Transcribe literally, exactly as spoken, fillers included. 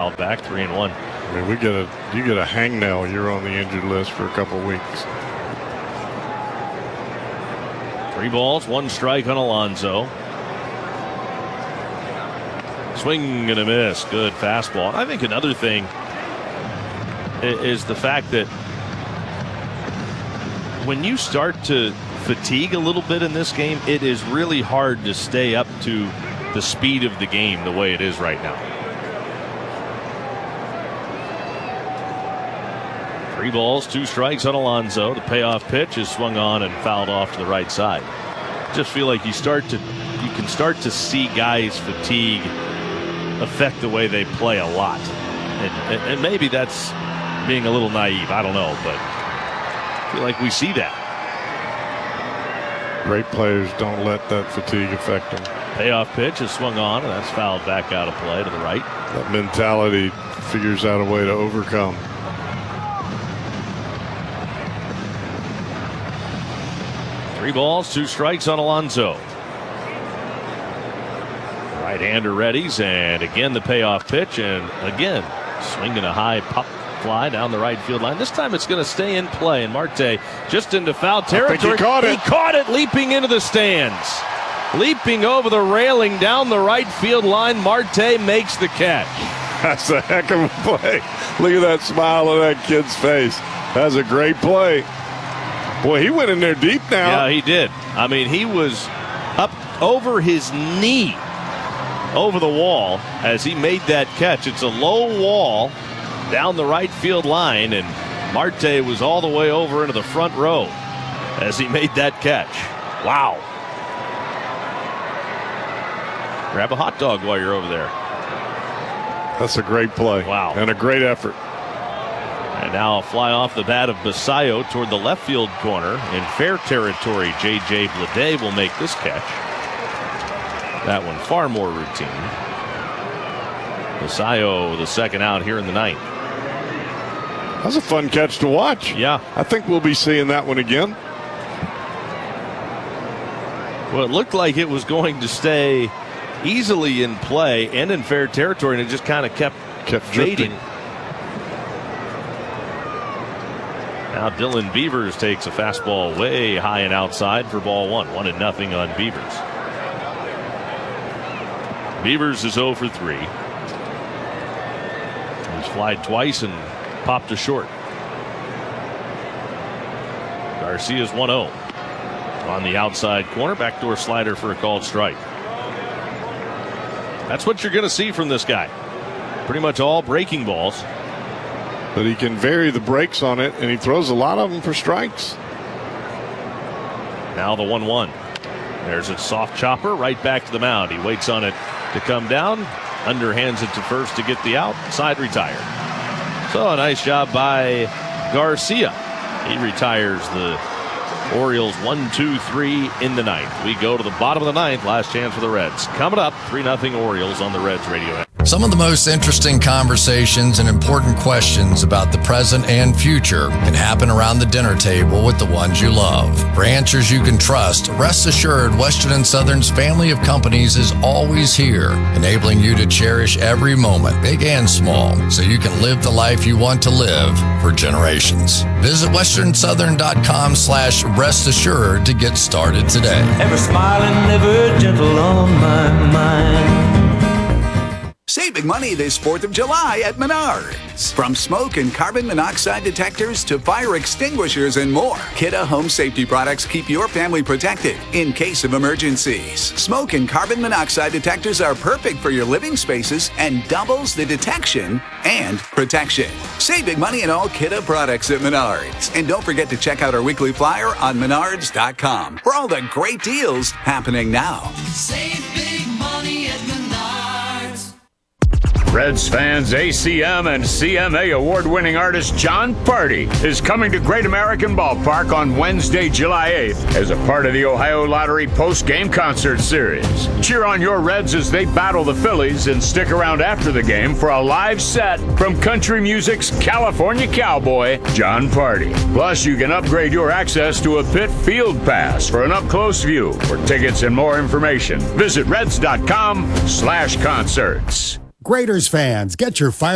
fouled back, three and one. I mean, we get a you get a hangnail, you're on the injured list for a couple weeks. Three balls, one strike on Alonso. Swing and a miss. Good fastball. I think another thing is the fact that when you start to fatigue a little bit in this game, it is really hard to stay up to the speed of the game the way it is right now. Three balls, two strikes on Alonso. The payoff pitch is swung on and fouled off to the right side. Just feel like you start to you can start to see guys fatigue affect the way they play a lot, and, and, and maybe that's being a little naive. I don't know, but I feel like we see that. Great players don't let that fatigue affect them. Payoff pitch is swung on, and that's fouled back out of play to the right. That mentality figures out a way to overcome. Three balls, two strikes on Alonso. Right-hander readies, and again the payoff pitch, and again swinging a high pop fly down the right field line. This time it's going to stay in play, and Marte just into foul territory. I think he caught it. He caught it, leaping into the stands. Leaping over the railing down the right field line, Marte makes the catch. That's a heck of a play. Look at that smile on that kid's face. That's a great play. Boy, he went in there deep now. Yeah, he did. I mean, he was up over his knee over the wall as he made that catch. It's a low wall down the right field line, and Marte was all the way over into the front row as he made that catch. Wow. Grab a hot dog while you're over there. That's a great play. Wow. And a great effort. And now a fly off the bat of Basayo toward the left field corner. In fair territory, J J Bleday will make this catch. That one far more routine. Basayo, the second out here in the ninth. That's a fun catch to watch. Yeah. I think we'll be seeing that one again. Well, it looked like it was going to stay easily in play and in fair territory, and it just kind of kept, kept fading. drifting. Now Dylan Beavers takes a fastball way high and outside for ball one. One and nothing on Beavers. Beavers is oh for three. He's flied twice and popped to short. Garcia's one oh. On the outside corner, backdoor slider for a called strike. That's what you're going to see from this guy. Pretty much all breaking balls. But he can vary the breaks on it, and he throws a lot of them for strikes. Now the one one. There's a soft chopper right back to the mound. He waits on it to come down. Underhands it to first to get the out. Side retired. So a nice job by Garcia. He retires the Orioles one two three in the ninth. We go to the bottom of the ninth. Last chance for the Reds. Coming up, three nothing Orioles on the Reds radio. Some of the most interesting conversations and important questions about the present and future can happen around the dinner table with the ones you love. For answers you can trust, rest assured Western and Southern's family of companies is always here, enabling you to cherish every moment, big and small, so you can live the life you want to live for generations. Visit western southern dot com slash rest assured to get started today. Ever smiling, ever gentle on my mind. Save big money this fourth of July at Menards. From smoke and carbon monoxide detectors to fire extinguishers and more, Kidde Home Safety products keep your family protected in case of emergencies. Smoke and carbon monoxide detectors are perfect for your living spaces and doubles the detection and protection. Save big money in all Kidde products at Menards. And don't forget to check out our weekly flyer on menards dot com for all the great deals happening now. Save big money at Menards. Reds fans, A C M and C M A award-winning artist Jon Pardi is coming to Great American Ballpark on Wednesday, July eighth as a part of the Ohio Lottery post-game concert series. Cheer on your Reds as they battle the Phillies and stick around after the game for a live set from country music's California cowboy, Jon Pardi. Plus, you can upgrade your access to a pit field pass for an up-close view. For tickets and more information, visit reds dot com slash concerts. Graders fans, get your fire